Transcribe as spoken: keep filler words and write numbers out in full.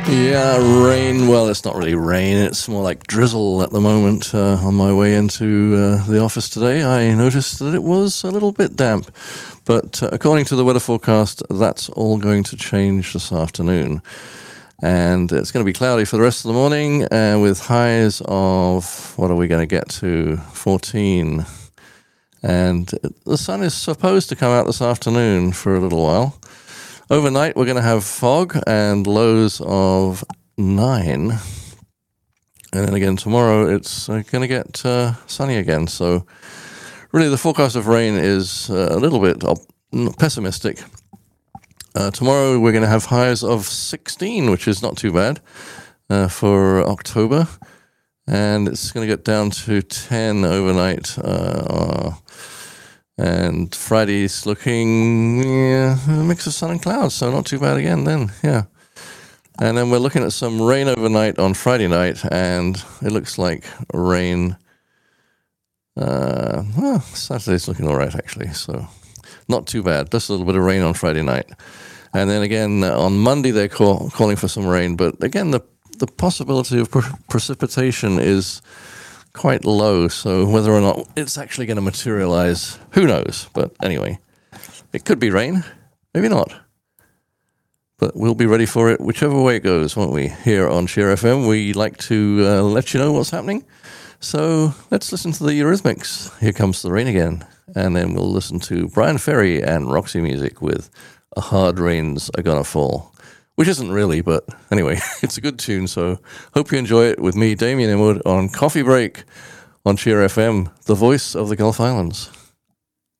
Yeah, rain. Well, it's not really rain. It's more like drizzle at the moment. Uh, on my way into uh, the office today, I noticed that it was a little bit damp. But uh, according to the weather forecast, that's all going to change this afternoon. And it's going to be cloudy for the rest of the morning, uh, with highs of, what are we going to get to? fourteen. And the sun is supposed to come out this afternoon for a little while. Overnight, we're going to have fog and lows of nine. And then again, tomorrow, it's uh, going to get uh, sunny again. So really, the forecast of rain is uh, a little bit op- pessimistic. Uh, tomorrow, we're going to have highs of sixteen, which is not too bad uh, for October. And it's going to get down to ten overnight. Uh, And Friday's looking, yeah, a mix of sun and clouds, so not too bad again then, yeah. And then we're looking at some rain overnight on Friday night, and it looks like rain. Uh, well, Saturday's looking all right, actually, so not too bad. Just a little bit of rain on Friday night. And then again, uh, on Monday, they're call, calling for some rain, but again, the, the possibility of pre- precipitation is quite low, so whether or not it's actually going to materialize, who knows? But anyway, it could be rain, maybe not. But we'll be ready for it whichever way it goes, won't we? Here on Cheer F M, we like to uh, let you know what's happening. So let's listen to the Eurythmics. Here Comes the Rain Again. And then we'll listen to Brian Ferry and Roxy Music with A Hard Rains Are Gonna Fall. Which isn't really, but anyway, it's a good tune, so hope you enjoy it with me, Damien Inwood, on Coffee Break on Cheer F M, the voice of the Gulf Islands.